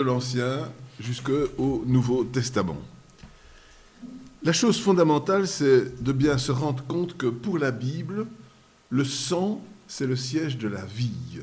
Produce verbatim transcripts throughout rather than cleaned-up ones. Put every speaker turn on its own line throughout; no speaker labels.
de l'Ancien jusqu'au Nouveau Testament. La chose fondamentale, c'est de bien se rendre compte que pour la Bible, le sang, c'est le siège de la vie.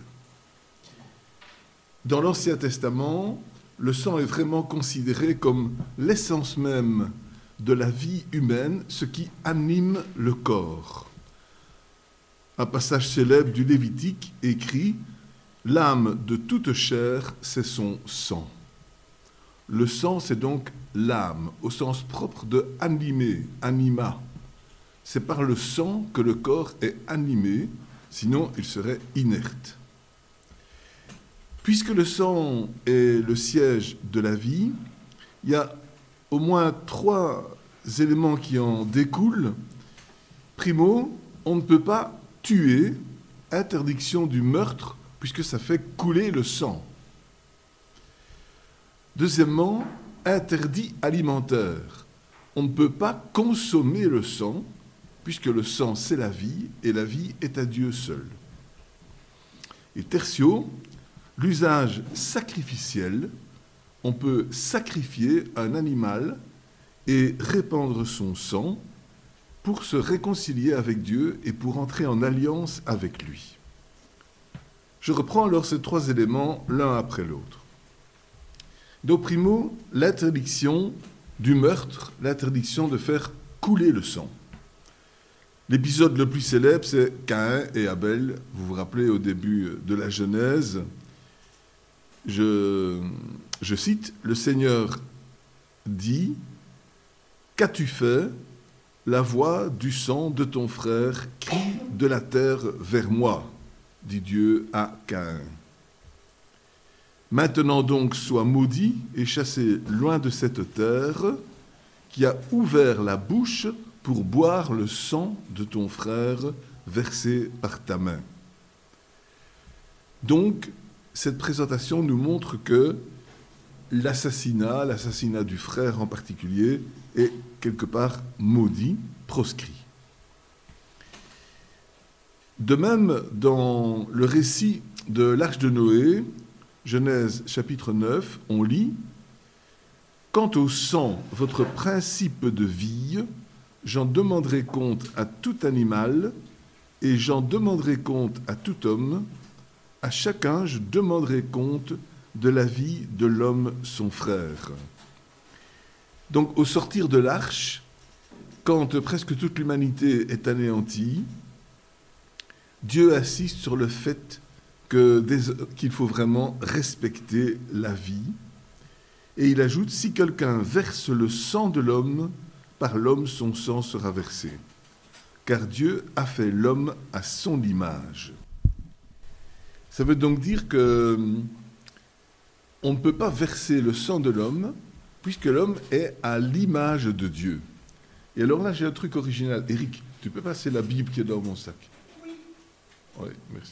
Dans l'Ancien Testament, le sang est vraiment considéré comme l'essence même de la vie humaine, ce qui anime le corps. Un passage célèbre du Lévitique écrit « L'âme de toute chair, c'est son sang ». Le sang, c'est donc l'âme, au sens propre de « animer »,« anima ». C'est par le sang que le corps est animé, sinon il serait inerte. Puisque le sang est le siège de la vie, il y a au moins trois éléments qui en découlent. Primo, on ne peut pas tuer, interdiction du meurtre, puisque ça fait couler le sang. Deuxièmement, interdit alimentaire. On ne peut pas consommer le sang, puisque le sang, c'est la vie, et la vie est à Dieu seul. Et tertio, l'usage sacrificiel. On peut sacrifier un animal et répandre son sang pour se réconcilier avec Dieu et pour entrer en alliance avec lui. Je reprends alors ces trois éléments l'un après l'autre. Donc, primo, l'interdiction du meurtre, l'interdiction de faire couler le sang. L'épisode le plus célèbre, c'est Caïn et Abel. Vous vous rappelez au début de la Genèse, je, je cite, « Le Seigneur dit, qu'as-tu fait ? La voix du sang de ton frère crie de la terre vers moi, dit Dieu à Caïn. Maintenant donc sois maudit et chassé loin de cette terre qui a ouvert la bouche pour boire le sang de ton frère versé par ta main. » Donc, cette présentation nous montre que l'assassinat, l'assassinat du frère en particulier, est quelque part maudit, proscrit. De même, dans le récit de l'Arche de Noé, Genèse chapitre neuf, on lit « Quant au sang, votre principe de vie, j'en demanderai compte à tout animal, et j'en demanderai compte à tout homme. À chacun, je demanderai compte de la vie de l'homme, son frère. » Donc, au sortir de l'arche, quand presque toute l'humanité est anéantie, Dieu insiste sur le fait que des, qu'il faut vraiment respecter la vie. Et il ajoute « Si quelqu'un verse le sang de l'homme, par l'homme son sang sera versé. Car Dieu a fait l'homme à son image. » Ça veut donc dire que on ne peut pas verser le sang de l'homme, puisque l'homme est à l'image de Dieu. Et alors là, j'ai un truc original. Eric, tu peux passer la Bible qui est dans mon sac ? Oui. Oui, merci.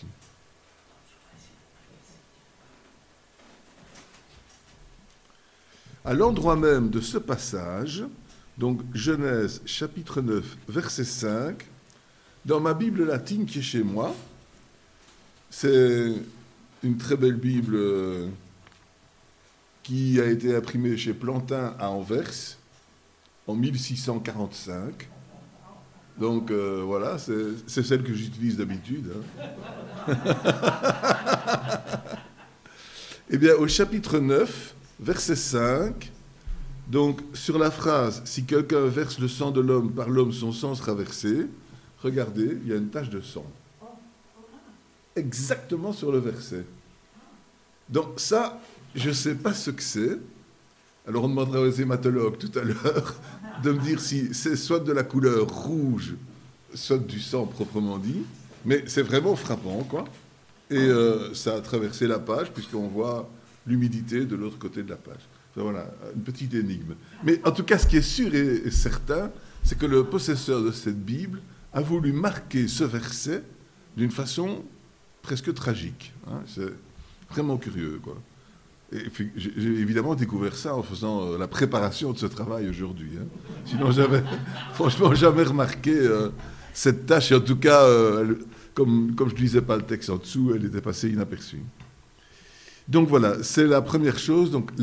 À l'endroit même de ce passage, donc Genèse chapitre neuf, verset cinq, dans ma Bible latine qui est chez moi, c'est une très belle Bible qui a été imprimée chez Plantin à Anvers en mille six cent quarante-cinq. Donc euh, voilà, c'est, c'est celle que j'utilise d'habitude. Hein. Eh bien, au chapitre neuf, verset cinq, donc sur la phrase « Si quelqu'un verse le sang de l'homme, par l'homme son sang sera versé », regardez, il y a une tache de sang. Exactement sur le verset. Donc ça, je ne sais pas ce que c'est. Alors on demandera aux hématologues tout à l'heure de me dire si c'est soit de la couleur rouge, soit du sang proprement dit. Mais c'est vraiment frappant, quoi. Et euh, ça a traversé la page, puisqu'on voit l'humidité de l'autre côté de la page. Voilà, une petite énigme. Mais en tout cas, ce qui est sûr et certain, c'est que le possesseur de cette Bible a voulu marquer ce verset d'une façon presque tragique. Hein. C'est vraiment curieux, quoi. Et puis, j'ai, j'ai évidemment découvert ça en faisant euh, la préparation de ce travail aujourd'hui. Hein. Sinon, j'avais franchement jamais remarqué euh, cette tâche. Et en tout cas, euh, elle, comme, comme je ne lisais pas le texte en dessous, elle était passée inaperçue. Donc voilà, c'est la première chose. Donc,